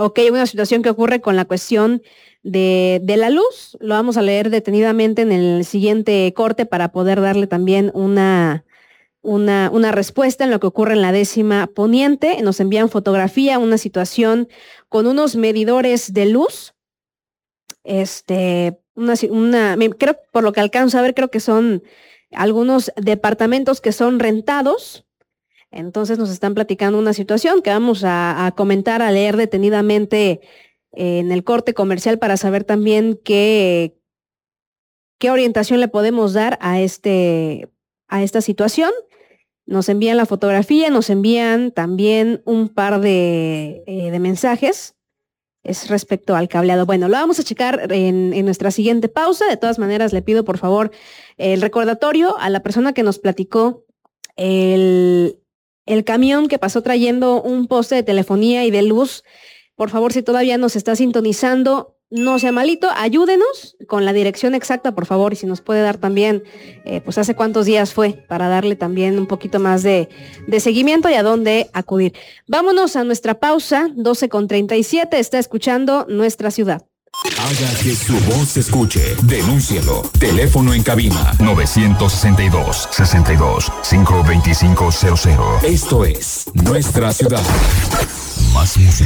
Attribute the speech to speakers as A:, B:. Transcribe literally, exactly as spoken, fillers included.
A: Ok, una situación que ocurre con la cuestión de, de la luz. Lo vamos a leer detenidamente en el siguiente corte para poder darle también una, una, una respuesta en lo que ocurre en la décima poniente. Nos envían fotografía, una situación con unos medidores de luz. Este, una, una, creo, por lo que alcanzo a ver, creo que son algunos departamentos que son rentados. Entonces nos están platicando una situación que vamos a, a comentar, a leer detenidamente eh, en el corte comercial para saber también qué, qué orientación le podemos dar a, este, a esta situación. Nos envían la fotografía, nos envían también un par de, eh, de mensajes. Es respecto al cableado. Bueno, lo vamos a checar en, en nuestra siguiente pausa. De todas maneras, le pido por favor el recordatorio a la persona que nos platicó el... el camión que pasó trayendo un poste de telefonía y de luz. Por favor, si todavía nos está sintonizando, no sea malito, ayúdenos con la dirección exacta, por favor, y si nos puede dar también, eh, pues hace cuántos días fue, para darle también un poquito más de, de seguimiento y a dónde acudir. Vámonos a nuestra pausa, doce con treinta y siete, está escuchando Nuestra Ciudad.
B: Haga que su voz se escuche. Denúncielo. Teléfono en cabina nueve seis dos, seis dos, cinco dos cinco cero cero. Esto es Nuestra Ciudad. Más música.